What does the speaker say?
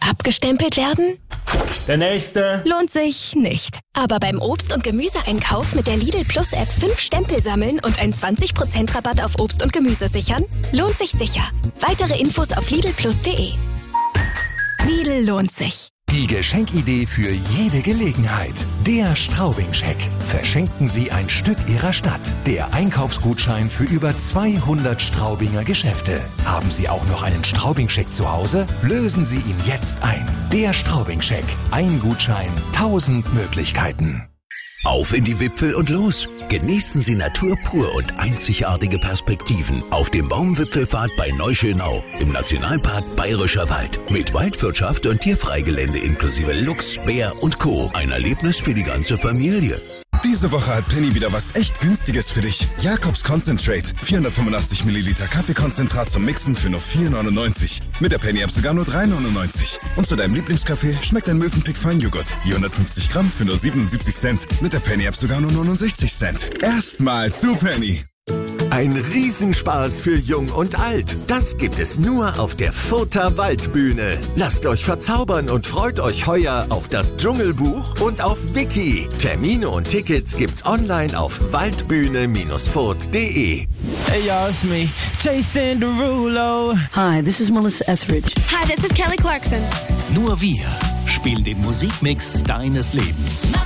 Abgestempelt werden? Der nächste. Lohnt sich nicht. Aber beim Obst- und Gemüseeinkauf mit der Lidl Plus App 5 Stempel sammeln und einen 20% Rabatt auf Obst und Gemüse sichern? Lohnt sich sicher. Weitere Infos auf lidlplus.de. Lidl lohnt sich. Die Geschenkidee für jede Gelegenheit. Der Straubing-Scheck. Verschenken Sie ein Stück Ihrer Stadt. Der Einkaufsgutschein für über 200 Straubinger Geschäfte. Haben Sie auch noch einen Straubing-Scheck zu Hause? Lösen Sie ihn jetzt ein. Der Straubing-Scheck. Ein Gutschein, 1000 Möglichkeiten. Auf in die Wipfel und los! Genießen Sie Natur pur und einzigartige Perspektiven auf dem Baumwipfelpfad bei Neuschönau im Nationalpark Bayerischer Wald. Mit Waldwirtschaft und Tierfreigelände inklusive Luchs, Bär und Co. Ein Erlebnis für die ganze Familie. Diese Woche hat Penny wieder was echt Günstiges für dich. Jakobs Concentrate. 485 Milliliter Kaffeekonzentrat zum Mixen für nur 4,99. Mit der Penny-App sogar nur 3,99. Und zu deinem Lieblingskaffee schmeckt ein Mövenpick Feinjoghurt. Je 150 Gramm für nur 77 Cent. Mit der Penny-App sogar nur 69 Cent. Erstmal zu Penny. Ein Riesenspaß für Jung und Alt. Das gibt es nur auf der Further Waldbühne. Lasst euch verzaubern und freut euch heuer auf das Dschungelbuch und auf Wiki. Termine und Tickets gibt's online auf waldbühne-furt.de. Hey y'all, it's me, Jason Derulo. Hi, this is Melissa Etheridge. Hi, this is Kelly Clarkson. Nur wir spielen den Musikmix deines Lebens.